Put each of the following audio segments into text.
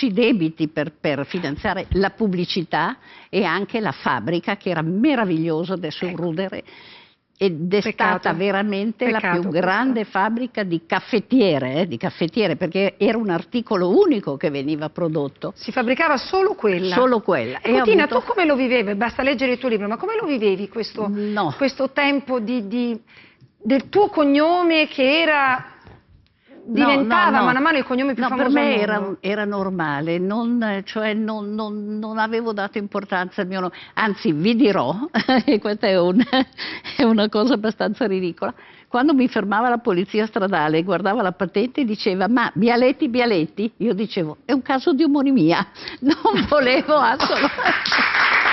grossi debiti per finanziare la pubblicità e anche la fabbrica, che era meravigliosa, adesso è un rudere, ed è stata veramente la più grande fabbrica di caffettiere, perché era un articolo unico che veniva prodotto. Si fabbricava solo quella? Solo quella. E Tina, tu come lo vivevi? Basta leggere il tuo libro, ma come lo vivevi questo tempo del tuo cognome che diventava mano a mano il cognome più famoso per me al mondo? era normale, non avevo dato importanza al mio nome, anzi vi dirò, e questa è una cosa abbastanza ridicola, quando mi fermava la polizia stradale, guardava la patente e diceva ma Bialetti, Bialetti? Io dicevo è un caso di omonimia, non volevo assolutamente.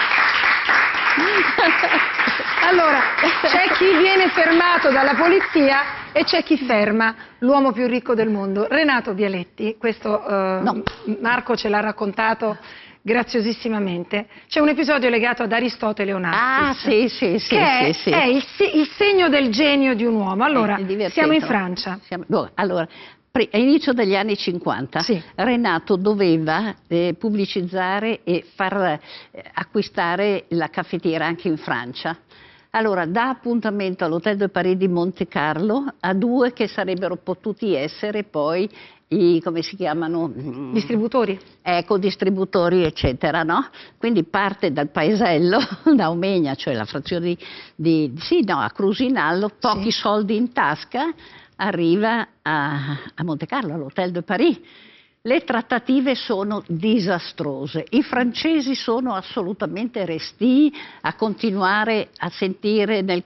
Allora, c'è chi viene fermato dalla polizia e c'è chi ferma l'uomo più ricco del mondo, Renato Bialetti. Questo Marco ce l'ha raccontato graziosissimamente. C'è un episodio legato ad Aristotele Onassis. Sì. È il segno del genio di un uomo. Allora, siamo in Francia. Allora, all'inizio degli anni 50 Renato doveva pubblicizzare e far acquistare la caffettiera anche in Francia. Allora dà appuntamento all'Hotel de Paris di Monte Carlo a due che sarebbero potuti essere poi come si chiamano? Distributori. Ecco, distributori eccetera, no? Quindi parte dal paesello, da Omegna, cioè la frazione a Crusinallo, pochi soldi in tasca, arriva a Monte Carlo, all'Hotel de Paris. Le trattative sono disastrose, i francesi sono assolutamente restii nel continuare a sentire le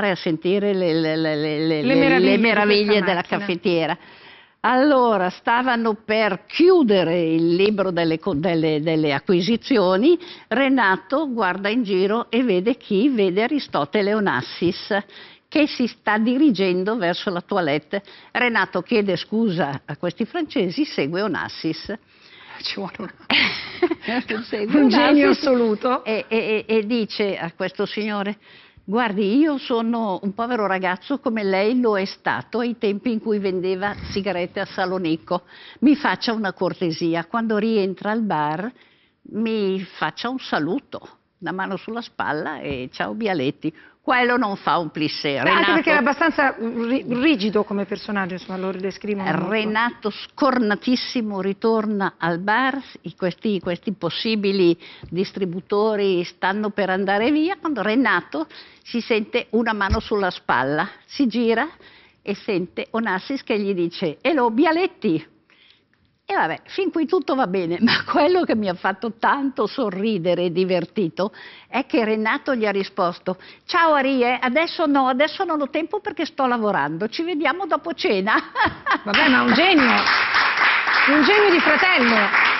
meraviglie della caffettiera. Allora stavano per chiudere il libro delle acquisizioni, Renato guarda in giro e vede chi? Vede Aristotele Onassis che si sta dirigendo verso la toilette. Renato chiede scusa a questi francesi, segue Onassis. Ci vuole un genio assoluto. E dice a questo signore, guardi, io sono un povero ragazzo come lei lo è stato ai tempi in cui vendeva sigarette a Salonicco. Mi faccia una cortesia, quando rientra al bar mi faccia un saluto, una mano sulla spalla e ciao Bialetti. Quello non fa un plissé. Anche perché era abbastanza rigido come personaggio, insomma, lo descrivono. Renato scornatissimo ritorna al bar, questi possibili distributori stanno per andare via, quando Renato si sente una mano sulla spalla, si gira e sente Onassis che gli dice «Hello Bialetti!» E vabbè, fin qui tutto va bene, ma quello che mi ha fatto tanto sorridere e divertito è che Renato gli ha risposto «Ciao Arie, adesso non ho tempo perché sto lavorando, ci vediamo dopo cena». Vabbè, ma un genio di fratello.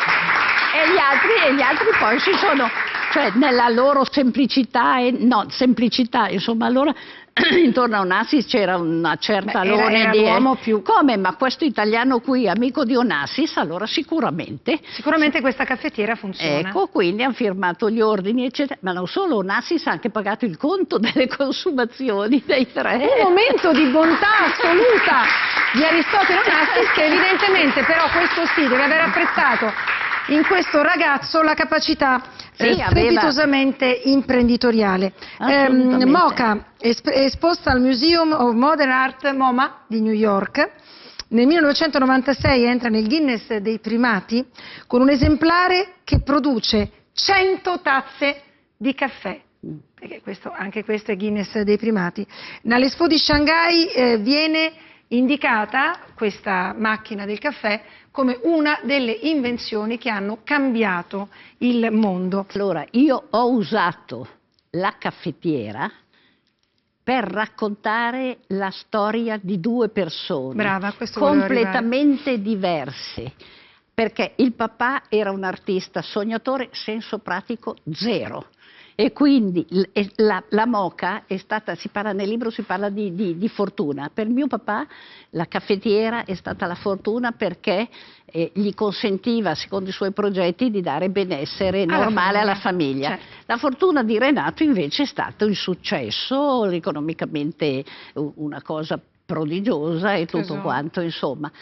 E gli altri poi si sono, cioè nella loro semplicità, insomma, allora intorno a Onassis c'era una certa era l'uomo più... Come? Ma questo italiano qui, amico di Onassis, allora sicuramente questa caffettiera funziona. Ecco, quindi hanno firmato gli ordini, eccetera. Ma non solo, Onassis ha anche pagato il conto delle consumazioni dei tre. Un momento di bontà assoluta di Aristotele Onassis, che evidentemente però questo sì deve aver apprezzato in questo ragazzo la capacità strepitosamente imprenditoriale. Mocha è esposta al Museum of Modern Art MoMA di New York. Nel 1996 entra nel Guinness dei primati con un esemplare che produce 100 tazze di caffè. Perché anche questo è Guinness dei primati. All'Expo di Shanghai viene indicata questa macchina del caffè come una delle invenzioni che hanno cambiato il mondo. Allora, io ho usato la caffettiera per raccontare la storia di due persone completamente diverse, perché il papà era un artista sognatore, senso pratico zero. E quindi la moka è stata, nel libro si parla di fortuna. Per mio papà la caffettiera è stata la fortuna perché gli consentiva, secondo i suoi progetti, di dare benessere normale alla famiglia. Certo. La fortuna di Renato invece è stato il successo, economicamente una cosa prodigiosa e tutto quanto, insomma.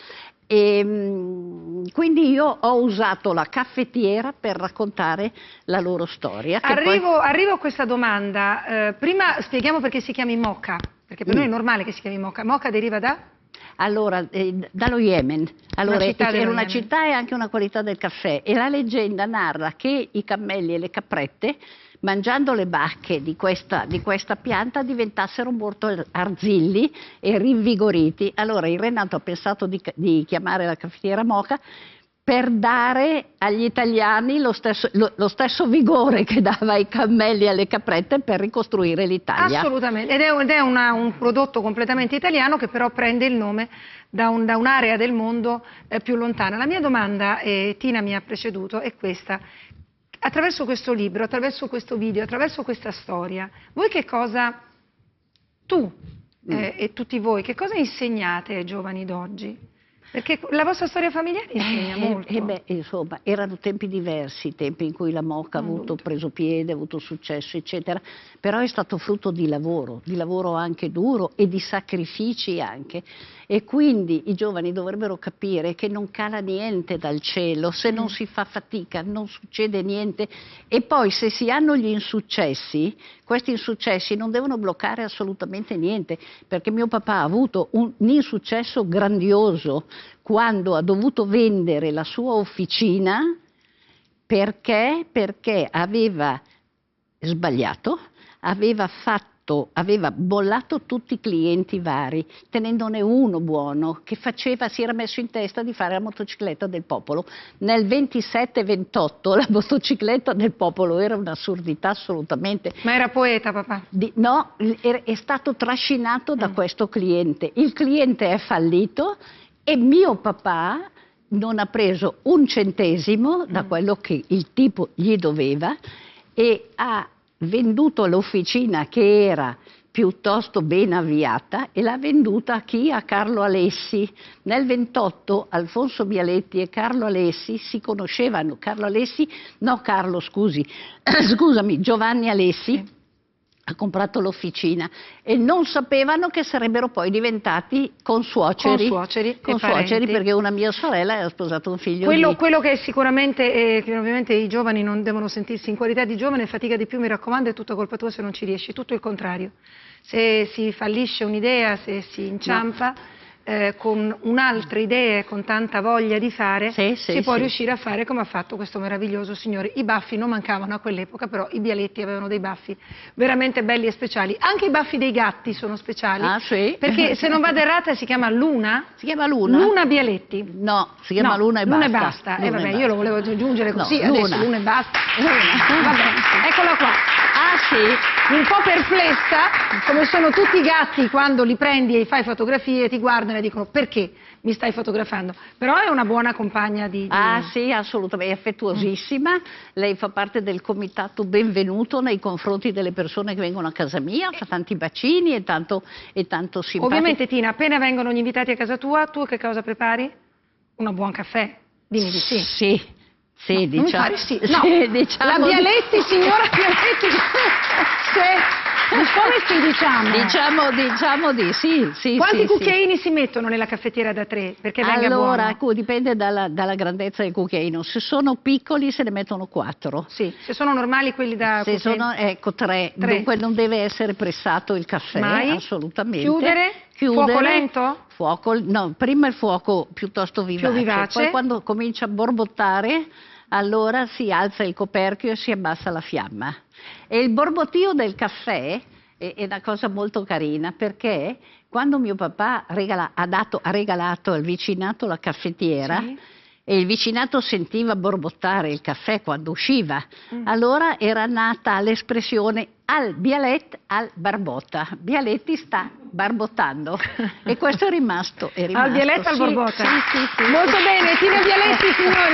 Quindi io ho usato la caffettiera per raccontare la loro storia. Arrivo a questa domanda. Prima spieghiamo perché si chiami Mocha, perché per noi è normale che si chiami Mocha. Mocha deriva da? Allora, dallo Yemen. Allora, era una città e anche una qualità del caffè. E la leggenda narra che i cammelli e le caprette, mangiando le bacche di questa pianta, diventassero molto arzilli e rinvigoriti. Allora il Renato ha pensato di chiamare la caffettiera Mocha per dare agli italiani lo stesso vigore che dava ai cammelli e alle caprette per ricostruire l'Italia. Assolutamente, ed è un prodotto completamente italiano che però prende il nome da un'area del mondo più lontana. La mia domanda, Tina mi ha preceduto, è questa. Attraverso questo libro, attraverso questo video, attraverso questa storia, voi che cosa, tu e tutti voi, che cosa insegnate ai giovani d'oggi? Perché la vostra storia familiare insegna molto. Insomma, erano tempi diversi, tempi in cui la Mocha ha preso piede, ha avuto successo, eccetera, però è stato frutto di lavoro anche duro e di sacrifici anche. E quindi i giovani dovrebbero capire che non cala niente dal cielo, se non si fa fatica non succede niente, e poi se si hanno gli insuccessi, questi insuccessi non devono bloccare assolutamente niente, perché mio papà ha avuto un insuccesso grandioso quando ha dovuto vendere la sua officina perché aveva sbagliato, aveva bollato tutti i clienti vari, tenendone uno buono che si era messo in testa di fare la motocicletta del popolo. Nel 27-28 la motocicletta del popolo era un'assurdità assolutamente. Ma era poeta, papà? No, è stato trascinato da questo cliente. Il cliente è fallito e mio papà non ha preso un centesimo da quello che il tipo gli doveva e ha venduto l'officina che era piuttosto ben avviata e l'ha venduta a chi? A Carlo Alessi. Nel 28 Alfonso Bialetti e Carlo Alessi si conoscevano. Giovanni Alessi ha comprato l'officina e non sapevano che sarebbero poi diventati consuoceri perché una mia sorella era sposata un figlio quello che sicuramente che ovviamente i giovani non devono sentirsi in qualità di giovane, fatica di più, mi raccomando, è tutta colpa tua se non ci riesci, tutto il contrario. Se si fallisce un'idea, se si inciampa con un'altra idea e con tanta voglia di fare, si può riuscire a fare come ha fatto questo meraviglioso signore. I baffi non mancavano a quell'epoca, però i Bialetti avevano dei baffi veramente belli e speciali. Anche i baffi dei gatti sono speciali, perché se non vado errata si chiama Luna? Si chiama Luna? Luna Bialetti? No, si chiama Luna e basta. Luna e basta. Vabbè, io lo volevo aggiungere così, no, adesso Luna e basta. Vabbè, eccola qua. Ah sì, un po' perplessa, come sono tutti i gatti quando li prendi e fai fotografie, ti guardano e dicono perché mi stai fotografando, però è una buona compagna di... Ah sì, assolutamente, è affettuosissima, lei fa parte del comitato benvenuto nei confronti delle persone che vengono a casa mia, fa tanti bacini e tanto simpatica. Ovviamente Tina, appena vengono gli invitati a casa tua, tu che cosa prepari? Un buon caffè, dimmi di sì. Sì, no, diciamo. No, diciamo la Bialetti, signora Bialetti, come si diciamo di sì. Quanti cucchiaini si mettono nella caffettiera da 3? Perché venga buono? Allora, dipende dalla grandezza del cucchiaino. Se sono piccoli se ne mettono 4. Sì, se sono normali quelli da se sono, 3. Dunque non deve essere pressato il caffè, mai? Assolutamente. Chiudere? Fuoco lento? No, prima il fuoco piuttosto vivace. Poi quando comincia a borbottare, allora si alza il coperchio e si abbassa la fiamma. E il borbottio del caffè è una cosa molto carina, perché quando mio papà ha regalato al vicinato la caffettiera, e il vicinato sentiva borbottare il caffè quando usciva, allora era nata l'espressione al Bialet al Barbotta. Bialetti sta barbottando e questo è rimasto. Al Bialet al Barbotta? Sì. Molto bene, Tina Bialetti, signori.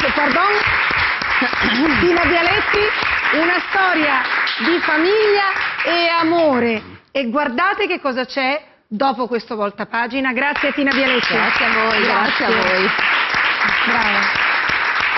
Tina Bialetti, una storia di famiglia e amore. E guardate che cosa c'è dopo questo voltapagina. Grazie a Tina Bialetti. Grazie a voi. Brava.